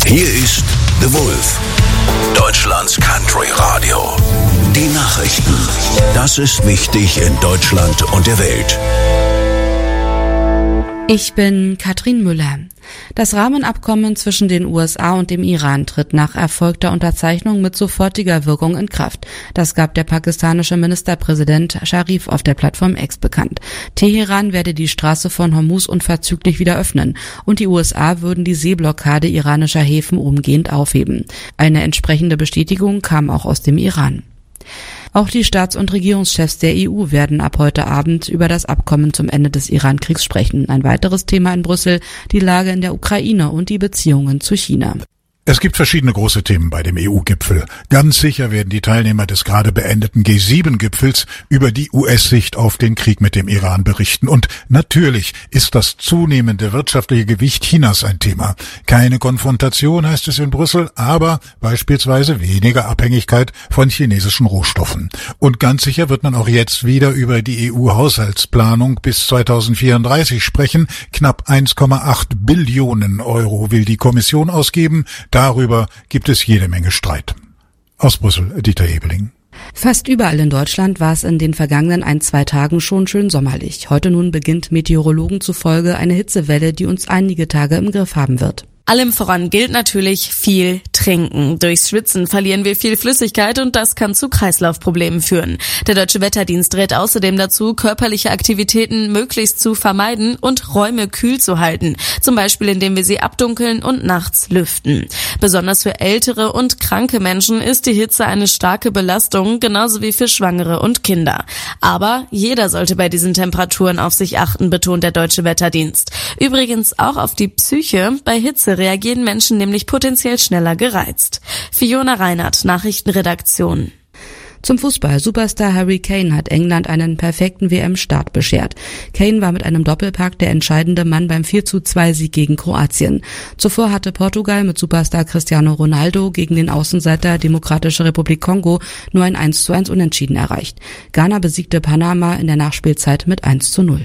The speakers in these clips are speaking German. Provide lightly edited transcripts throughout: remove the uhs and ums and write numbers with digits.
Hier ist The Wolf, Deutschlands Country Radio. Die Nachrichten. Das ist wichtig in Deutschland und der Welt. Ich bin Katrin Müller. Das Rahmenabkommen zwischen den USA und dem Iran tritt nach erfolgter Unterzeichnung mit sofortiger Wirkung in Kraft. Das gab der pakistanische Ministerpräsident Sharif auf der Plattform X bekannt. Teheran werde die Straße von Hormuz unverzüglich wieder öffnen und die USA würden die Seeblockade iranischer Häfen umgehend aufheben. Eine entsprechende Bestätigung kam auch aus dem Iran. Auch die Staats- und Regierungschefs der EU werden ab heute Abend über das Abkommen zum Ende des Iran-Kriegs sprechen. Ein weiteres Thema in Brüssel, die Lage in der Ukraine und die Beziehungen zu China. Es gibt verschiedene große Themen bei dem EU-Gipfel. Ganz sicher werden die Teilnehmer des gerade beendeten G7-Gipfels über die US-Sicht auf den Krieg mit dem Iran berichten. Und natürlich ist das zunehmende wirtschaftliche Gewicht Chinas ein Thema. Keine Konfrontation heißt es in Brüssel, aber beispielsweise weniger Abhängigkeit von chinesischen Rohstoffen. Und ganz sicher wird man auch jetzt wieder über die EU-Haushaltsplanung bis 2034 sprechen. Knapp 1,8 Billionen Euro will die Kommission ausgeben. Darüber gibt es jede Menge Streit. Aus Brüssel, Dieter Ebeling. Fast überall in Deutschland war es in den vergangenen 1-2 Tagen schon schön sommerlich. Heute nun beginnt Meteorologen zufolge eine Hitzewelle, die uns einige Tage im Griff haben wird. Allem voran gilt natürlich viel trinken. Durchs Schwitzen verlieren wir viel Flüssigkeit und das kann zu Kreislaufproblemen führen. Der Deutsche Wetterdienst rät außerdem dazu, körperliche Aktivitäten möglichst zu vermeiden und Räume kühl zu halten. Zum Beispiel, indem wir sie abdunkeln und nachts lüften. Besonders für ältere und kranke Menschen ist die Hitze eine starke Belastung, genauso wie für Schwangere und Kinder. Aber jeder sollte bei diesen Temperaturen auf sich achten, betont der Deutsche Wetterdienst. Übrigens auch auf die Psyche. Bei Hitze reagieren Menschen nämlich potenziell schneller gereizt. Fiona Reinhardt, Nachrichtenredaktion. Zum Fußball. Superstar Harry Kane hat England einen perfekten WM-Start beschert. Kane war mit einem Doppelpack der entscheidende Mann beim 4:2-Sieg gegen Kroatien. Zuvor hatte Portugal mit Superstar Cristiano Ronaldo gegen den Außenseiter Demokratische Republik Kongo nur ein 1:1 Unentschieden erreicht. Ghana besiegte Panama in der Nachspielzeit mit 1:0.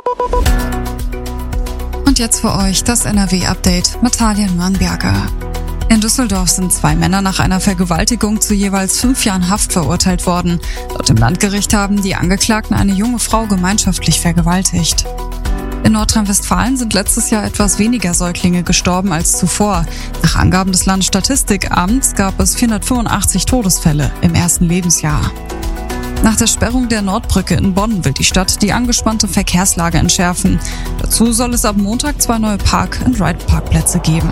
Und jetzt für euch das NRW-Update mit Talien Mannberger. In Düsseldorf sind 2 Männer nach einer Vergewaltigung zu jeweils 5 Jahren Haft verurteilt worden. Laut dem Landgericht haben die Angeklagten eine junge Frau gemeinschaftlich vergewaltigt. In Nordrhein-Westfalen sind letztes Jahr etwas weniger Säuglinge gestorben als zuvor. Nach Angaben des Landesstatistikamts gab es 485 Todesfälle im ersten Lebensjahr. Nach der Sperrung der Nordbrücke in Bonn will die Stadt die angespannte Verkehrslage entschärfen. Dazu soll es ab Montag 2 neue Park-and-Ride-Parkplätze geben.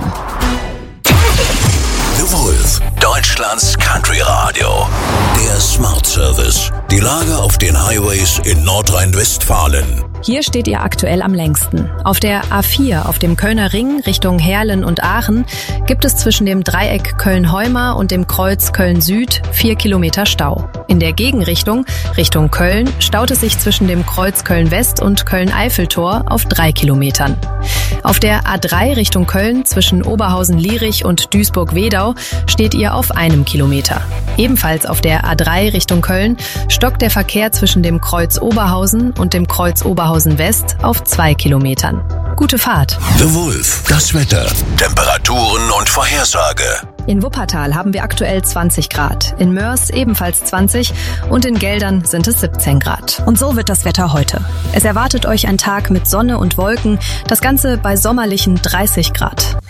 The Wolf, Deutschlands Country Radio. Der Smart Service. Die Lage auf den Highways in Nordrhein-Westfalen. Hier steht ihr aktuell am längsten. Auf der A4 auf dem Kölner Ring Richtung Heerlen und Aachen gibt es zwischen dem Dreieck Köln-Heuma und dem Kreuz Köln-Süd 4 Kilometer Stau. In der Gegenrichtung, Richtung Köln, staut es sich zwischen dem Kreuz Köln-West und Köln-Eiffeltor auf 3 Kilometern. Auf der A3 Richtung Köln zwischen Oberhausen-Lierich und Duisburg-Wedau steht ihr auf 1 Kilometer. Ebenfalls auf der A3 Richtung Köln stockt der Verkehr zwischen dem Kreuz Oberhausen und dem Kreuz Oberhausen West auf 2 Kilometern. Gute Fahrt. The Wolf, das Wetter, Temperaturen und Vorhersage. In Wuppertal haben wir aktuell 20 Grad, in Mörs ebenfalls 20 und in Geldern sind es 17 Grad. Und so wird das Wetter heute. Es erwartet euch ein Tag mit Sonne und Wolken, das Ganze bei sommerlichen 30 Grad.